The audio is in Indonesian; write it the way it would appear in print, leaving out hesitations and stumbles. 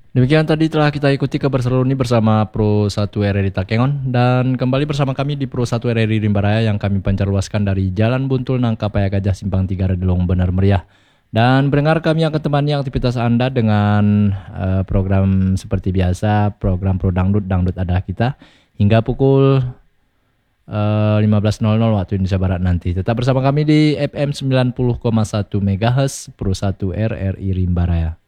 Demikian tadi telah kita ikuti kabar seru ini bersama Pro 1 RRI Takengon dan kembali bersama kami di Pro 1 RRI Rimbaraya yang kami pancarluaskan dari Jalan Buntul Nangka Paya Gajah Simpang 3 Redelong Benar Meriah. Dan pendengar kami yang ketemani aktivitas Anda dengan program seperti biasa, program Pro Dangdut, Dangdut Ada Kita hingga pukul 15.00 waktu Indonesia Barat nanti. Tetap bersama kami di FM 90,1 MHz Pro 1 RRI Rimbaraya.